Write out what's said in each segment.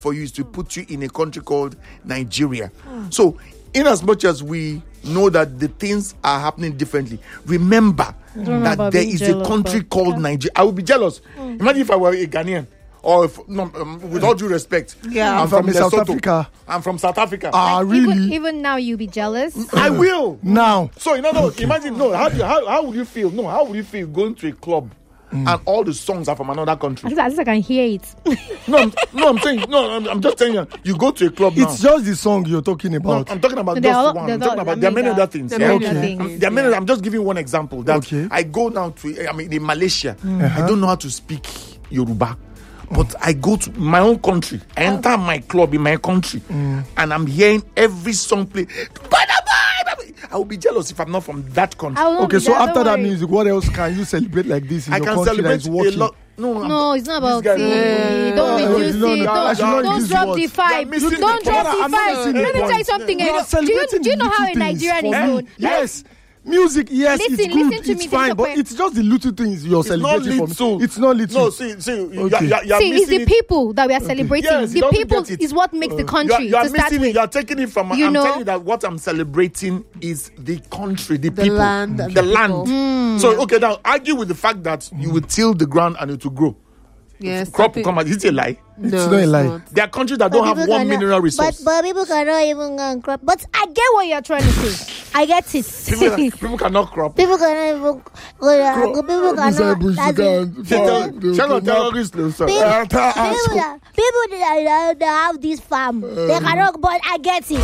for you is to put you in a country called Nigeria. So, in as much as we know that the things are happening differently, remember that there is a country called Nigeria. I would be jealous. Imagine if I were a Ghanaian. Or with all due respect, I'm from South Africa. I'm from South Africa. Really? Even now, you'll be jealous. I will now. So in other words, imagine how would you feel? How would you feel going to a club and all the songs are from another country? At least I can hear it. I'm just telling you. You go to a club now. It's just the song you're talking about. No, I'm talking about just one. There are many other things. There are many. I'm just giving one example. I go now to. In Malaysia, I don't know how to speak Yoruba. But I go to my own country, I enter my club in my country, and I'm hearing every song play. I will be jealous if I'm not from that country. Okay, so after that music, what else can you celebrate like this in your country that is working? No, it's not about it. Don't reduce it. Don't drop the vibe. Don't drop the vibe. Let me tell you something. Do you know how a Nigerian is known? Yes. Music, yes, it's good, it's fine, but it's just the little things you're celebrating for me. It's not little. No, see, it's the people that we are celebrating. Yes, the people is what makes the country. You are missing it. You are taking it from. I'm telling you that what I'm celebrating is the country, the people, the land. So, okay, now argue with the fact that you will till the ground and it will grow. Yes, crop will come out. Is it a lie? No, it's not a lie. There are countries that don't have one mineral resource. But people cannot even crop. But I get what you're trying to say. I get it. People cannot crop. People cannot even people that have this farm, they cannot. But I get it.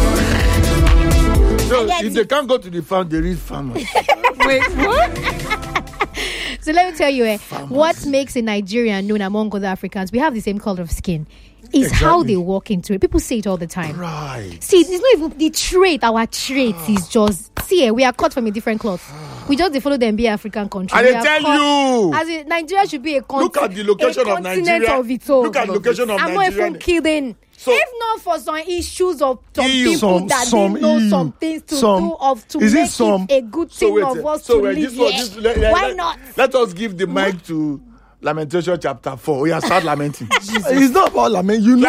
So if they can't go to the farm, they read farmers. Wait, what? So let me tell you, what makes a Nigerian known among other Africans, we have the same color of skin, is how they walk into it. People say it all the time. Right. See, it's not even the trait. Our trait is just, we are cut from a different cloth. We just follow them be African country. I tell you. As in, Nigeria should be a continent. Look at the location of Nigeria. Of its own. Look at the location of Nigeria. I'm not even kidding. So, if not for some issues of some people that didn't know some things to make it a good thing of us to live here, why not? Let us give the mic to Lamentation chapter 4. We are start lamenting. It's not about lament. You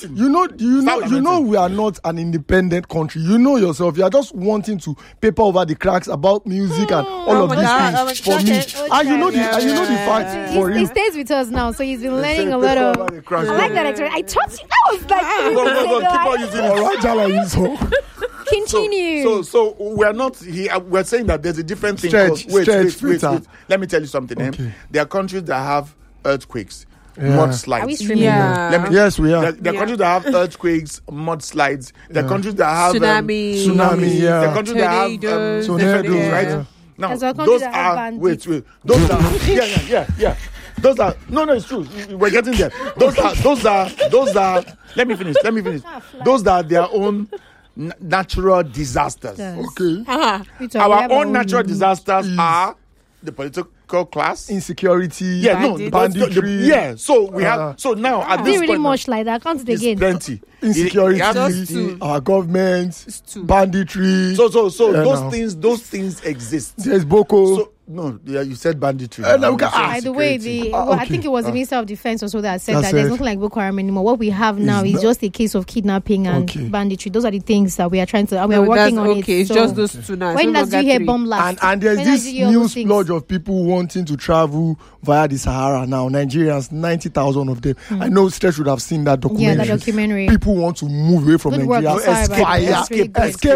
know we are not an independent country. You know yourself. You are just wanting to paper over the cracks about music and all of these things for me. And you know the fact for him. He stays with us now, so he's been learning a lot of. I like that experience. I taught you. I was like, keep on using it. All right, continue. So we're not here. We're saying that there's a different thing. Wait. Let me tell you something. Okay. There are countries that have earthquakes, mudslides. Are we streaming? Yes, we are. There are countries that have earthquakes, mudslides. There are countries that have tsunami. There are countries that have tornadoes, right? Yeah. Now, those are wait. Those are yeah. Those are it's true. We're getting there. Those are. Let me finish. Those are their own natural disasters. Okay. Our own natural disasters are the political class, insecurity, banditry. So we have. So now at this really point, much like that. Count it again. Plenty insecurity, our government, banditry. So those things exist. There's Boko. So, no, you said banditry. By the way, I think it was the Minister of Defense also that said that there's nothing like Boko Haram anymore. What we have now is just a case of kidnapping and banditry. Those are the things that we are trying to. We are working on it. Okay, it's just those two now. When did you hear bomb blast? And there's this new splurge of people wanting to travel via the Sahara now. Nigerians, 90,000 of them. I know Stretch would have seen that documentary. Yeah, that documentary. People want to move away from Nigeria. Escape.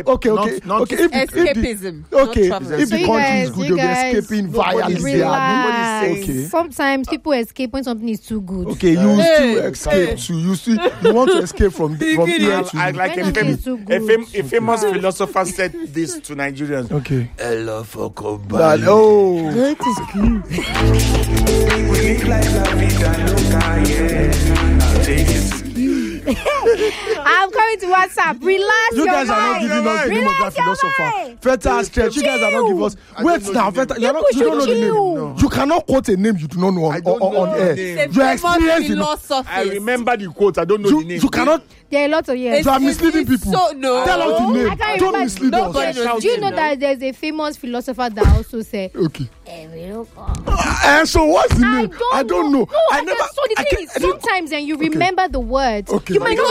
Escapism. If the country is good, they'll be escaping via Libya. Sometimes people escape when something is too good. Okay, you still escape. You want to escape from here to. Like a famous philosopher said this to Nigerians. Okay. Hello for that is good. We live like la vida loca, yeah. I'll take it to you. I'm coming to WhatsApp. Relax. You guys are not giving us the name of that philosopher. Feta Stretch. You guys are not giving us. Wait now, Feta. You don't know the name. No. You cannot quote a name you do not know on air. You are experienced. I remember the quote. I don't know the name. You cannot. There are lots of years. You are misleading people. So, no. Tell us the name. Don't mislead us. Do you know that there's a famous philosopher that also said, okay. So what's the name? I don't know. No, I never. So the thing is, sometimes and you remember the words. Okay. You might not